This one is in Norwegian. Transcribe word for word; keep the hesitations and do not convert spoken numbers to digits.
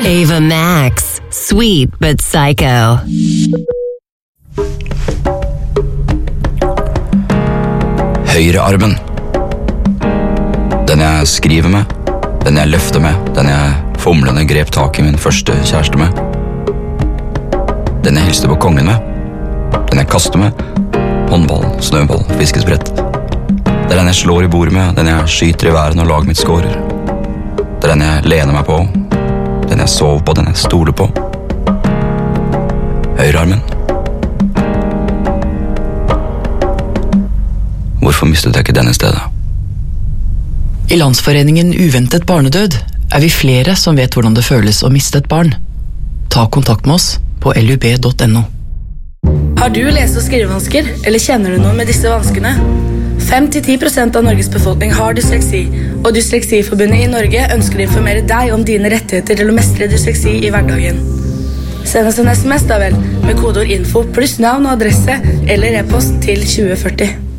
Ava Max, sweet but psycho. Høyrearmen. Den jeg skriver med, den jeg løfter med, den jeg fomlende grep tak i min første kjæreste med. Den jeg hilste på kongen med, den jeg kaster med, håndball, snøball, fiskesbrett. Det er den jeg slår i bordet med, den jeg skyter i været når laget mitt skårer. Det er den jeg lener meg på, den jeg sover på, den jeg stoler på. Høyrearmen. Hvorfor mistet jeg ikke denne stedet? I Landsforeningen Uventet barnedød er vi flere som vet hvordan det føles å miste et barn. Ta kontakt med oss på lub punktum no. Har du lese- og skrivevansker, eller kjenner du noe med disse vanskene? fem til ti prosent av Norges befolkning har dysleksi, og Dysleksiforbundet i Norge ønsker å informere deg om dine rettigheter til å mestre dysleksi i hverdagen. Send oss en sms da vel, med kodeord info pluss navn og adresse, eller e-post til tjue førti.